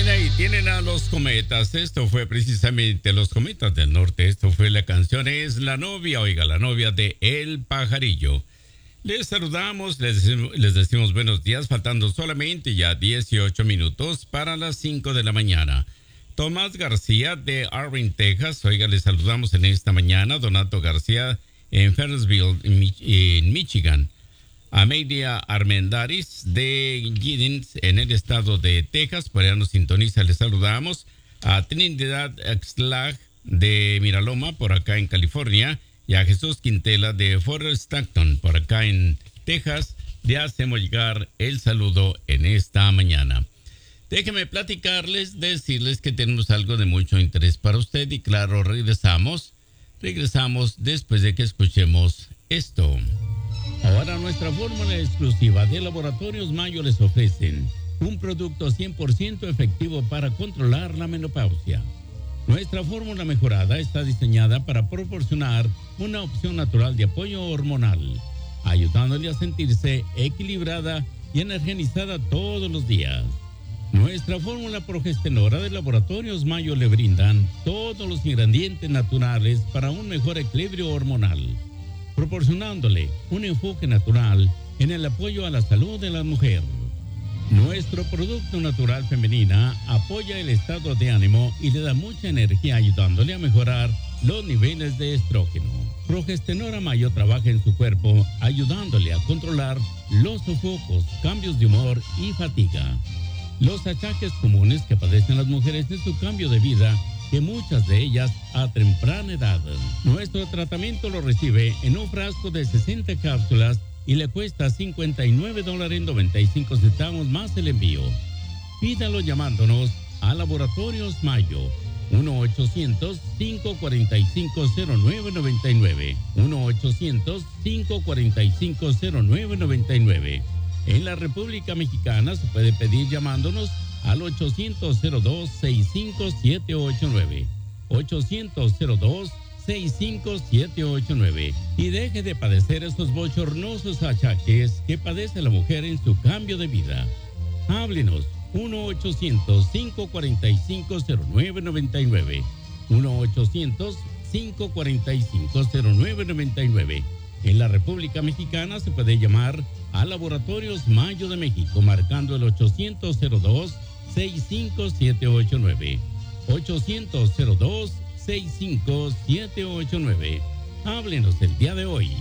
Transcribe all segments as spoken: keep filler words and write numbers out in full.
ahí tienen a los Cometas. Esto fue precisamente los Cometas del Norte. Esto fue la canción Es la novia, oiga, la novia de El Pajarillo. Les saludamos, les decimos, les decimos buenos días, faltando solamente ya dieciocho minutos para las cinco de la mañana. Tomás García de Irving, Texas. Oiga, les saludamos en esta mañana. Donato García en Ferrisville, en, Mich en Michigan. Amelia Armendaris de Giddens en el estado de Texas, por allá nos sintoniza, les saludamos. A Trinidad Axlag de Miraloma, por acá en California, y a Jesús Quintela de Fort Stockton, por acá en Texas, le hacemos llegar el saludo en esta mañana. Déjenme platicarles, decirles que tenemos algo de mucho interés para usted y claro, regresamos, regresamos después de que escuchemos esto. Ahora nuestra fórmula exclusiva de Laboratorios Mayo les ofrecen un producto cien por ciento efectivo para controlar la menopausia. Nuestra fórmula mejorada está diseñada para proporcionar una opción natural de apoyo hormonal, ayudándole a sentirse equilibrada y energizada todos los días. Nuestra fórmula progesterona de Laboratorios Mayo le brindan todos los ingredientes naturales para un mejor equilibrio hormonal, proporcionándole un enfoque natural en el apoyo a la salud de la mujer. Nuestro producto natural femenina apoya el estado de ánimo y le da mucha energía, ayudándole a mejorar los niveles de estrógeno. Progesterona Mayo trabaja en su cuerpo, ayudándole a controlar los sofocos, cambios de humor y fatiga. Los achaques comunes que padecen las mujeres en su cambio de vida, que muchas de ellas a temprana edad. Nuestro tratamiento lo recibe en un frasco de sesenta cápsulas y le cuesta cincuenta y nueve dólares noventa y cinco centavos más el envío. Pídalo llamándonos a Laboratorios Mayo, uno ochocientos, cinco cuatro cinco, cero nueve nueve nueve, uno ochocientos, cinco cuatro cinco, cero nueve nueve nueve. En la República Mexicana se puede pedir llamándonos al ochocientos cero dos, sesenta y cinco, setecientos ochenta y nueve, ochocientos cero dos, sesenta y cinco, setecientos ochenta y nueve, y deje de padecer estos bochornosos achaques que padece la mujer en su cambio de vida. Háblenos uno ochocientos, cinco cuatro cinco, cero nueve nueve nueve, uno ochocientos, cinco cuatro cinco, cero nueve nueve nueve. En la República Mexicana se puede llamar a Laboratorios Mayo de México marcando el ochocientos cero dos, sesenta y cinco, setecientos ochenta y nueve, ochocientos cero dos, sesenta y cinco, setecientos ochenta y nueve. Háblenos el día de hoy.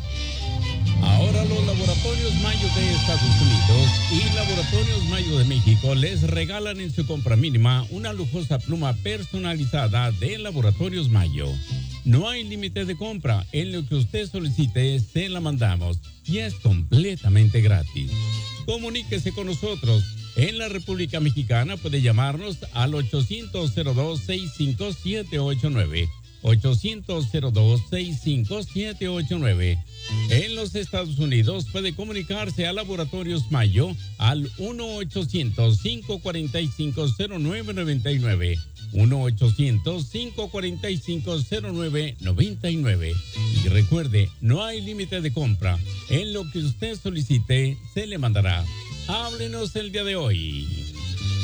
Ahora los Laboratorios Mayo de Estados Unidos y Laboratorios Mayo de México les regalan en su compra mínima una lujosa pluma personalizada de Laboratorios Mayo. No hay límite de compra, en lo que usted solicite se la mandamos y es completamente gratis. Comuníquese con nosotros. En la República Mexicana puede llamarnos al ochocientos cero dos, sesenta y cinco, setecientos ochenta y nueve, ochocientos cero dos, sesenta y cinco, setecientos ochenta y nueve. En los Estados Unidos puede comunicarse a Laboratorios Mayo al uno ochocientos, cinco cuatro cinco, cero nueve nueve nueve, uno ochocientos, cinco cuatro cinco, cero nueve nueve nueve. Y recuerde, no hay límite de compra. En lo que usted solicite, se le mandará. Háblenos el día de hoy.